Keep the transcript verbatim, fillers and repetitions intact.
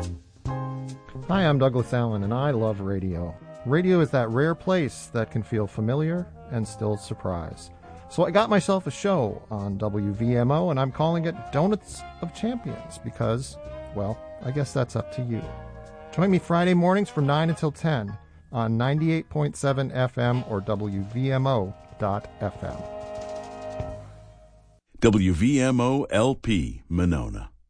Hi, I'm Douglas Allen, and I love radio. Radio is that rare place that can feel familiar and still surprise. So I got myself a show on W V M O, and I'm calling it Donuts of Champions because, well, I guess that's up to you. Join me Friday mornings from nine until ten on ninety-eight point seven F M or W V M O dot F M. W V M O L P, Monona.